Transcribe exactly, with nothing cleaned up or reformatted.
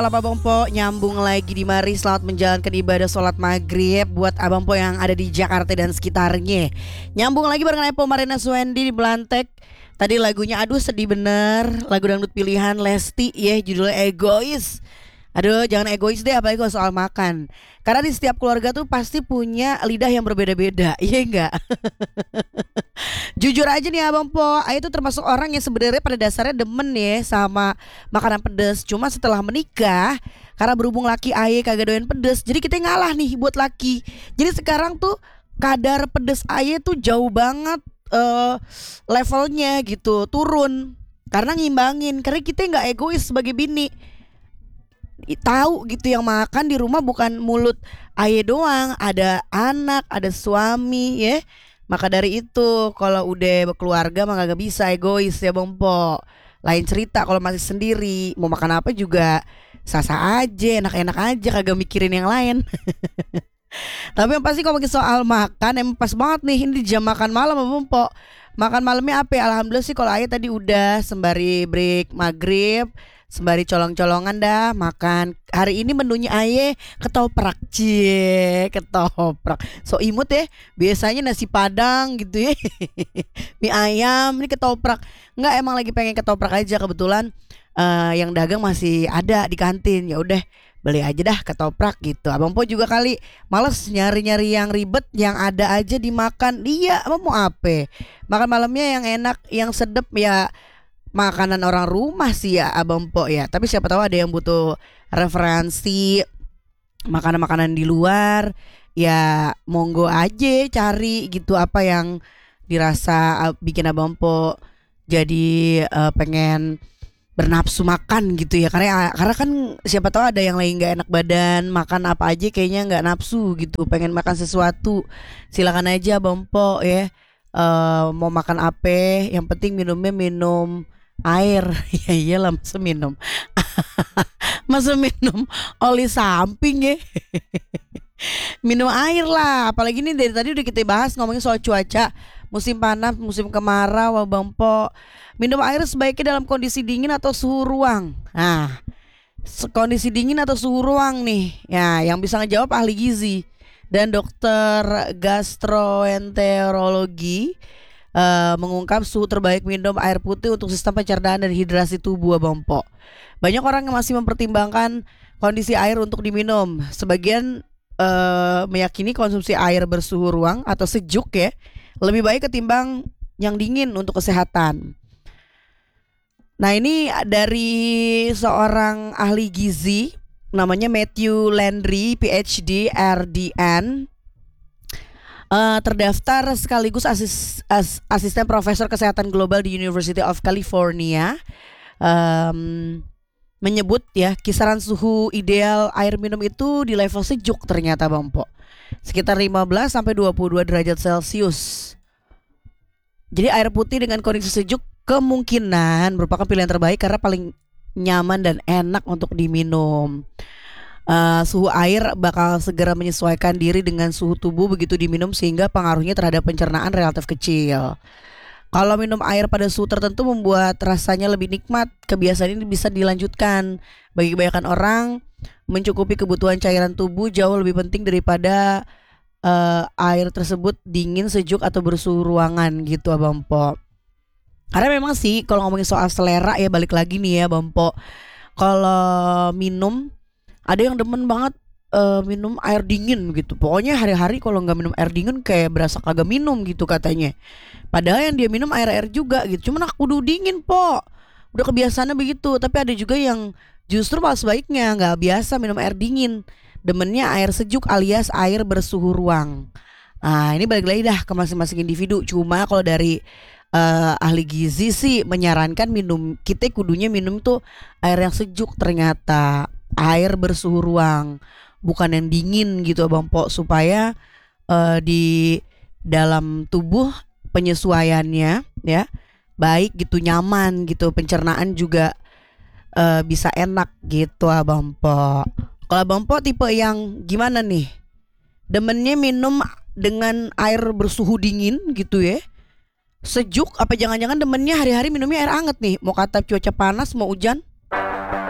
Halo Abang Po, nyambung lagi di mari selamat menjalankan ibadah sholat maghrib buat Abang Po yang ada di Jakarta dan sekitarnya. Nyambung lagi bareng Epo Marina Swendi di Belantek. Tadi lagunya aduh sedih bener, lagu dangdut pilihan Lesti ya, judulnya Egois. Aduh jangan egois deh apalagi kalau soal makan. Karena di setiap keluarga tuh pasti punya lidah yang berbeda-beda, iya enggak? Jujur aja nih Abang Po, Ayah itu termasuk orang yang sebenarnya pada dasarnya demen ya sama makanan pedas. Cuma setelah menikah, karena berhubung laki Ayah kagak doyan pedas, jadi kita ngalah nih buat laki. Jadi sekarang tuh kadar pedas Ayah tuh jauh banget eh, levelnya gitu, turun. Karena ngimbangin, karena kita nggak egois sebagai bini. I- Tahu gitu yang makan di rumah bukan mulut Ayah doang, ada anak, ada suami ya. Maka dari itu kalau udah berkeluarga mah gak bisa egois ya Bang Po. Lain cerita kalau masih sendiri, mau makan apa juga sah-sah aja, enak-enak aja, kagak mikirin yang lain. Tapi yang pasti kalau ngomongin soal makan emang pas banget nih ini di jam makan malam Bang Po. Makan malamnya apa ya? Alhamdulillah sih kalau Ayah tadi udah sembari break maghrib, sembari colong-colongan dah makan. Hari ini menunya Ayah ketoprak, cie ketoprak. So imut ya, biasanya nasi padang gitu ya. Mie ayam, ini ketoprak. Enggak, emang lagi pengen ketoprak aja kebetulan eh, yang dagang masih ada di kantin. Ya udah beli aja dah ketoprak gitu. Abang Po juga kali males nyari-nyari yang ribet, yang ada aja dimakan. Iya, emang mau apa? Makan malamnya yang enak, yang sedep ya makanan orang rumah sih ya Abang Po ya. Tapi siapa tahu ada yang butuh referensi makanan-makanan di luar, ya monggo aja cari gitu apa yang dirasa uh, bikin Abang Po jadi uh, pengen bernafsu makan gitu ya. Karena karena kan siapa tahu ada yang lagi nggak enak badan, makan apa aja kayaknya nggak nafsu gitu, pengen makan sesuatu. Silakan aja Bang Po ya. Eh, mau makan apa? Yang penting minumnya minum air. Ya iyalah masa minum. Masa minum oli samping ya. Minum air lah. Apalagi ini dari tadi udah kita bahas ngomongin soal cuaca. Musim panas, musim kemarau, Bang Po. Minum air sebaiknya dalam kondisi dingin atau suhu ruang. Nah, se- kondisi dingin atau suhu ruang nih. Ya, yang bisa ngejawab ahli gizi dan dokter gastroenterologi eh, mengungkap suhu terbaik minum air putih untuk sistem pencernaan dan hidrasi tubuh Bang Po. Banyak orang yang masih mempertimbangkan kondisi air untuk diminum. Sebagian eh, meyakini konsumsi air bersuhu ruang atau sejuk ya lebih baik ketimbang yang dingin untuk kesehatan. Nah ini dari seorang ahli gizi namanya Matthew Landry P H D R D N, eh, terdaftar sekaligus asis- as- asisten profesor kesehatan global di University of California. Em, Menyebut ya kisaran suhu ideal air minum itu di level sejuk ternyata Bang Po. Sekitar lima belas sampai dua puluh dua derajat Celcius. Jadi air putih dengan kondisi sejuk kemungkinan merupakan pilihan terbaik karena paling nyaman dan enak untuk diminum. Eh, suhu air bakal segera menyesuaikan diri dengan suhu tubuh begitu diminum sehingga pengaruhnya terhadap pencernaan relatif kecil. Kalau minum air pada suhu tertentu membuat rasanya lebih nikmat, kebiasaan ini bisa dilanjutkan. Bagi kebanyakan orang, mencukupi kebutuhan cairan tubuh jauh lebih penting daripada eh, air tersebut dingin, sejuk atau bersuhu ruangan gitu Abang Po. Karena memang sih kalau ngomongin soal selera ya balik lagi nih ya Bang Po. Kalau minum ada yang demen banget eh, minum air dingin gitu. Pokoknya hari-hari kalau nggak minum air dingin kayak berasa kagak minum gitu katanya. Padahal yang dia minum air-air juga gitu. Cuman aku kudu dingin Po. Udah kebiasaannya begitu. Tapi ada juga yang justru malah sebaiknya nggak biasa minum air dingin. Demennya air sejuk alias air bersuhu ruang. Nah ini balik lagi dah ke masing-masing individu. Cuma kalau dari eh, ahli gizi sih menyarankan minum kita kudunya minum tuh air yang sejuk ternyata air bersuhu ruang bukan yang dingin gitu Bang Po supaya eh, di dalam tubuh penyesuaiannya ya baik gitu nyaman gitu pencernaan juga eh, bisa enak gitu Abang Po. Kalau Abang Po tipe yang gimana nih? Demennya minum dengan air bersuhu dingin gitu ya? Sejuk apa jangan-jangan demennya hari-hari minumnya air anget nih? Mau kata cuaca panas mau hujan?